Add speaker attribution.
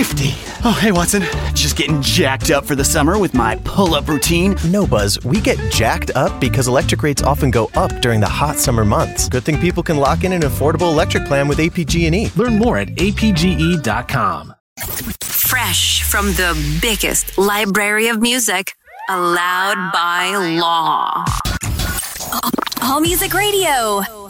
Speaker 1: nifty. Oh, hey, Watson. Just getting jacked up for the summer with my pull-up routine.
Speaker 2: No, Buzz. We get jacked up because electric rates often go up during the hot summer months. Good thing people can lock in an affordable electric plan with APG&E.
Speaker 3: Learn more at apge.com.
Speaker 4: Fresh from the biggest library of music, allowed by law. All Music Radio.